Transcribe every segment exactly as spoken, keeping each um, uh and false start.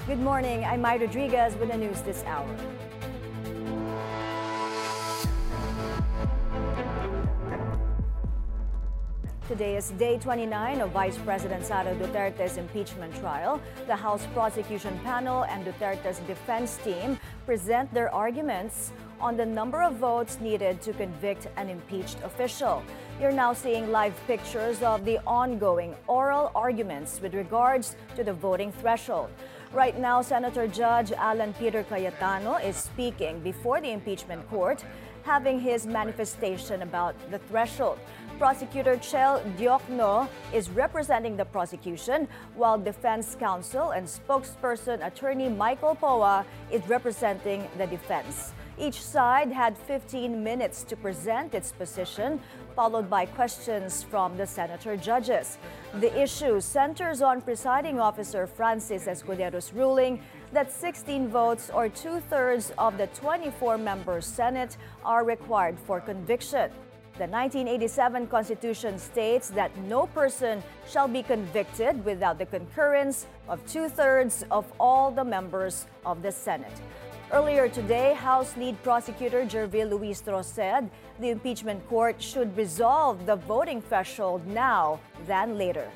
Good morning, I'm Mai Rodriguez with the news this hour. Today is day twenty-nine of Vice President Sara Duterte's impeachment trial. The House prosecution panel and Duterte's defense team present their arguments on the number of votes needed to convict an impeached official. You're now seeing live pictures of the ongoing oral arguments with regards to the voting threshold. Right now, Senator Judge Alan Peter Cayetano is speaking before the impeachment court, having his manifestation about the threshold. Prosecutor Chel Diokno is representing the prosecution, while defense counsel and spokesperson attorney Michael Poa is representing the defense. Each side had fifteen minutes to present its position, followed by questions from the senator judges. The issue centers on Presiding Officer Francis Escudero's ruling that sixteen votes or two-thirds of the twenty-four-member Senate are required for conviction. The nineteen eighty-seven Constitution states that no person shall be convicted without the concurrence of two-thirds of all the members of the Senate. Earlier today, House Lead Prosecutor Jervil Luistro said the impeachment court should resolve the voting threshold now than later.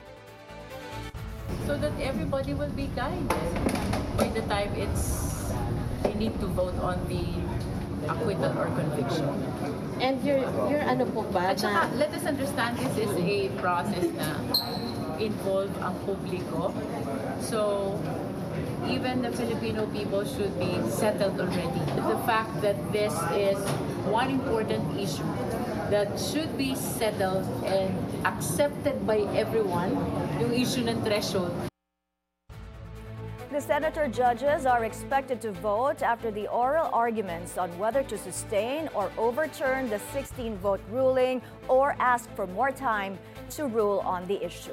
So that everybody will be guided by the time it's we need to vote on the acquittal or conviction. And your your ano po ba At saka, na let us understand this is a process na involve ang publiko. So even the Filipino people should be settled already. The fact that this is one important issue that should be settled and accepted by everyone, yung issue ng threshold. The senator judges are expected to vote after the oral arguments on whether to sustain or overturn the sixteen-vote ruling or ask for more time to rule on the issue.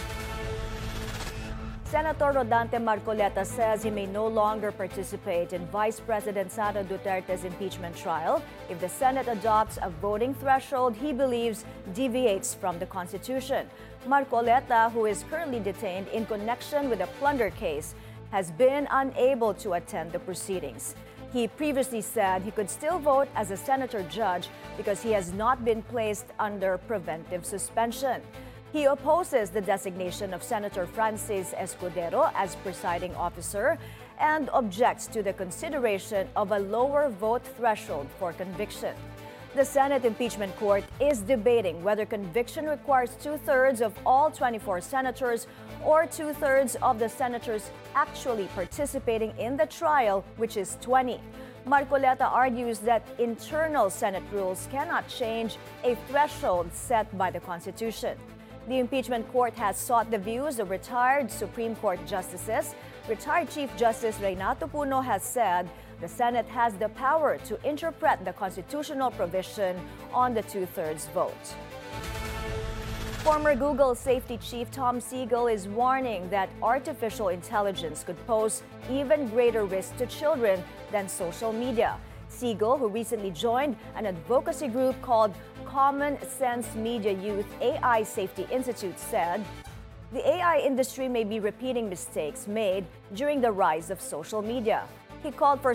Senator Rodante Marcoleta says he may no longer participate in Vice President Sara Duterte's impeachment trial if the Senate adopts a voting threshold he believes deviates from the Constitution. Marcoleta, who is currently detained in connection with a plunder case, has been unable to attend the proceedings. He previously said he could still vote as a senator judge because he has not been placed under preventive suspension. He opposes the designation of Senator Francis Escudero as presiding officer and objects to the consideration of a lower vote threshold for conviction. The Senate impeachment court is debating whether conviction requires two-thirds of all twenty-four senators or two-thirds of the senators actually participating in the trial, which is twenty. Marcoleta argues that internal Senate rules cannot change a threshold set by the Constitution. The impeachment court has sought the views of retired Supreme Court justices. Retired Chief Justice Reynato Puno has said the Senate has the power to interpret the constitutional provision on the two-thirds vote. Former Google safety chief Tom Siegel is warning that artificial intelligence could pose even greater risk to children than social media. Siegel, who recently joined an advocacy group called Common Sense Media Youth A I Safety Institute, said the A I industry may be repeating mistakes made during the rise of social media. He called for